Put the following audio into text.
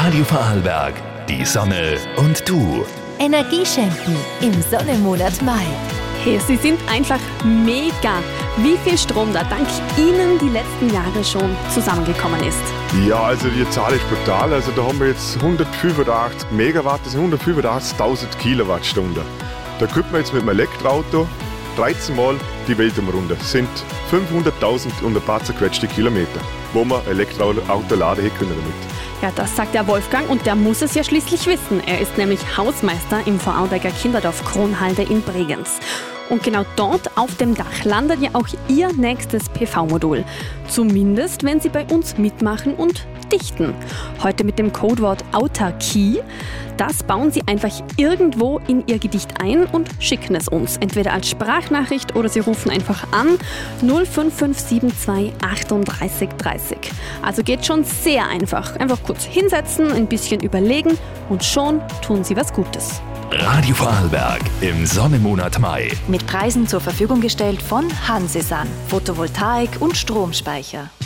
Radio Vorarlberg, die Sonne und du. Energie schenken im Sonnenmonat Mai. Hey, sie sind einfach mega, wie viel Strom da dank Ihnen die letzten Jahre schon zusammengekommen ist. Ja, also die Zahl ist brutal. Also da haben wir jetzt 185 Megawatt, das sind 185.000 Kilowattstunden. Da könnte man jetzt mit dem Elektroauto 13 Mal die Welt umrunden. Das sind 500.000 und ein paar zerquetschte Kilometer, wo man Elektroauto laden können damit. Ja, das sagt der Wolfgang und der muss es ja schließlich wissen. Er ist nämlich Hausmeister im Vorarlberger Kinderdorf Kronhalde in Bregenz. Und genau dort auf dem Dach landet ja auch Ihr nächstes PV-Modul. Zumindest, wenn Sie bei uns mitmachen und dichten. Heute mit dem Codewort Autarkie. Das bauen Sie einfach irgendwo in Ihr Gedicht ein und schicken es uns. Entweder als Sprachnachricht oder Sie rufen einfach an 05572 38 30. Also geht schon sehr einfach. Einfach kurz hinsetzen, ein bisschen überlegen und schon tun Sie was Gutes. Radio Vorarlberg im Sonnenmonat Mai. Mit Preisen zur Verfügung gestellt von Hansesan. Photovoltaik und Stromspeicher.